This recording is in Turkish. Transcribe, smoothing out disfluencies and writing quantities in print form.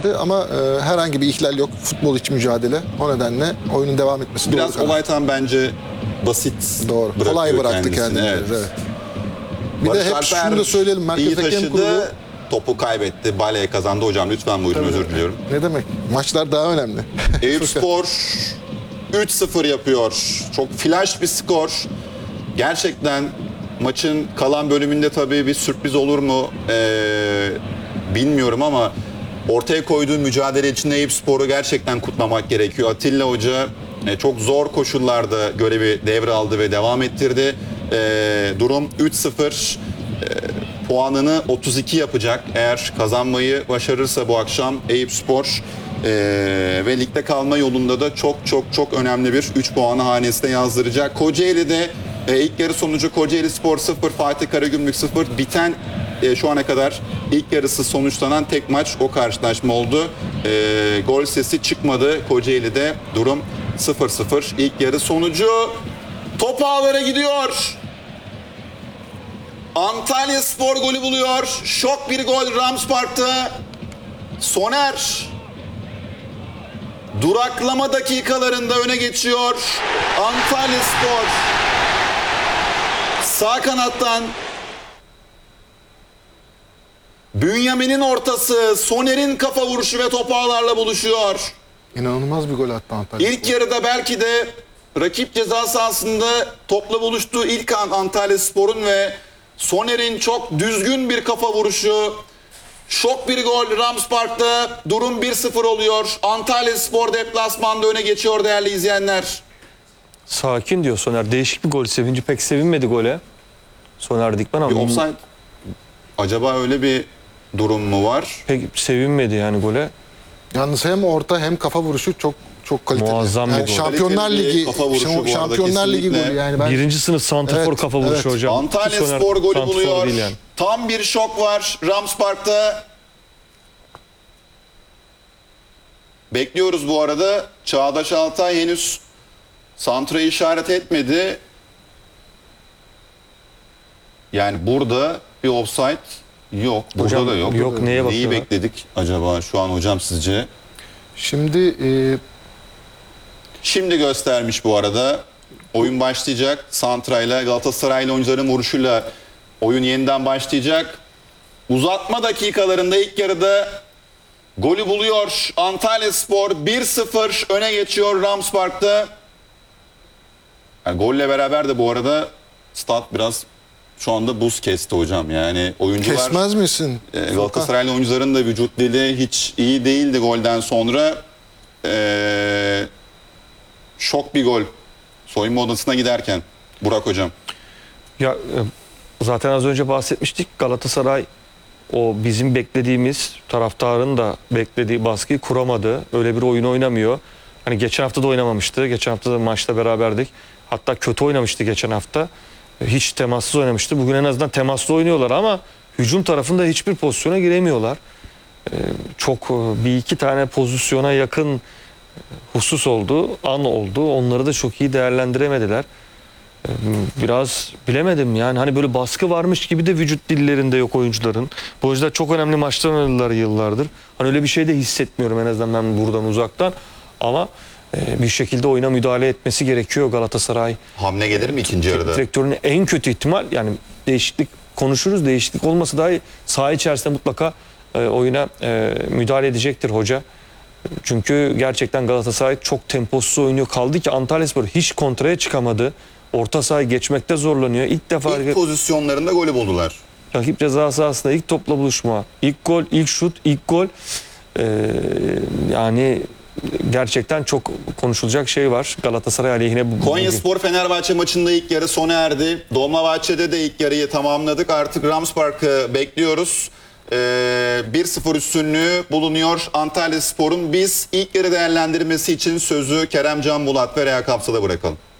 başladı ama herhangi bir ihlal yok. Futbol içi mücadele. O nedenle oyunun devam etmesi Biraz doğru. olay tam bence basit Doğru. Kolay bıraktı kendini. Evet. Evet. Bir Barış de hep Alper şunu da söyleyelim. iyi Merkez Hakem taşıdı, Kurulu. topu kaybetti. Baleye kazandı hocam. Lütfen buyurun, özür diliyorum. Ne demek? Maçlar daha önemli. Eyüpspor 3-0 yapıyor. Çok flash bir skor. Gerçekten maçın kalan bölümünde tabii bir sürpriz olur mu bilmiyorum ama ortaya koyduğu mücadele için Eyüpspor'u gerçekten kutlamak gerekiyor. Atilla Hoca çok zor koşullarda görevi devraldı ve devam ettirdi. Durum 3-0. Puanını 32 yapacak. Eğer kazanmayı başarırsa bu akşam Eyüpspor ve ligde kalma yolunda da çok önemli bir 3 puanı hanesine yazdıracak. Kocaeli'de ilk yarı sonucu Kocaeli Spor 0, Fatih Karagümrük 0. Biten şu ana kadar ilk yarısı sonuçlanan tek maç o karşılaşma oldu. Gol sesi çıkmadı Kocaeli'de. Durum 0-0. İlk yarı sonucu top ağlara gidiyor. Antalya Spor golü buluyor. Şok bir gol Rams Park'ta. Soner duraklama dakikalarında öne geçiyor. Antalya Spor sağ kanattan Bünyamin'in ortası, Soner'in kafa vuruşu ve top ağlarla buluşuyor. İnanılmaz bir gol attı Antalya. İlk yarıda belki de rakip ceza sahasında topla buluştuğu ilk an Antalya Spor'un ve Soner'in çok düzgün bir kafa vuruşu. Şok bir gol Rams Park'ta. Durum 1-0 oluyor. Antalya Spor deplasmanda öne geçiyor değerli izleyenler. Sakin diyor Soner. Değişik bir gol sevinci. Pek sevinmedi gole. Soner Dikmen ama Bir offside. Acaba öyle bir durum mu var? pek sevinmedi yani gole. Yalnız hem orta hem kafa vuruşu çok kaliteli. Muazzam bir gol. Şampiyonlar Kaliteli bir Ligi, kafa vuruşu bu arada, Şampiyonlar Ligi kesinlikle. golü yani. Ben Birinci sınıf santrafor Evet, kafa vuruşu evet. hocam. Antalya Soner Spor golü santrafor buluyor. değil yani. Tam bir şok var Rams Park'ta. Bekliyoruz bu arada. Çağdaş Altay henüz santrayı işaret etmedi. Yani burada bir offside yok. Burada Hocam, da yok. yok, neye Neyi bakıyorlar? bekledik acaba şu an hocam sizce? şimdi Şimdi göstermiş bu arada. Oyun başlayacak. Santra'yla Galatasaraylı oyuncuların vuruşuyla oyun yeniden başlayacak. Uzatma dakikalarında ilk yarıda golü buluyor. Antalya Spor 1-0 öne geçiyor Rams Park'ta. Yani golle beraber de bu arada stat biraz şu anda buz kesti hocam. Yani oyuncular kesmez misin? Galatasaraylı oyuncuların da vücut dili hiç iyi değildi golden sonra. Şok bir gol. Soyunma odasına giderken Burak hocam. Ya zaten az önce bahsetmiştik. Galatasaray o bizim beklediğimiz taraftarın da beklediği baskıyı kuramadı. Öyle bir oyun oynamıyor. Hani geçen hafta da oynamamıştı. Geçen hafta da maçta beraberdik. Hatta kötü oynamıştı geçen hafta. Hiç temassız oynamıştı. Bugün en azından temaslı oynuyorlar ama hücum tarafında hiçbir pozisyona giremiyorlar. Çok bir iki tane pozisyona yakın husus oldu, an oldu. Onları da çok iyi değerlendiremediler. Biraz bilemedim yani hani böyle baskı varmış gibi de vücut dillerinde yok oyuncuların. Bu yüzden çok önemli maçlar oynadılar yıllardır. Hani öyle bir şey de hissetmiyorum en azından ben buradan uzaktan. Ama bir şekilde oyuna müdahale etmesi gerekiyor Galatasaray. Hamle gelir mi ikinci yarıda? Direktörün en kötü ihtimal yani değişiklik konuşuruz. Değişiklik olması dahi saha içerisinde mutlaka oyuna müdahale edecektir hoca. Çünkü gerçekten Galatasaray çok temposuz oynuyor. Kaldı ki Antalyaspor hiç kontraya çıkamadı. Orta sahayı geçmekte zorlanıyor. İlk defa İlk pozisyonlarında golü buldular. rakip ceza sahasında ilk topla buluşma, ilk gol, ilk şut, ilk gol. Yani gerçekten çok konuşulacak şey var Galatasaray aleyhine. Konyaspor Fenerbahçe maçında ilk yarı sona erdi. Dolmabahçe'de de ilk yarıyı tamamladık. Artık Rams Park'ı bekliyoruz. 1-0 üstünlüğü bulunuyor Antalya Spor'un. Biz ilk yarı değerlendirmesi için sözü Kerem Can Bulat ve Reha Kapsal'a bırakalım.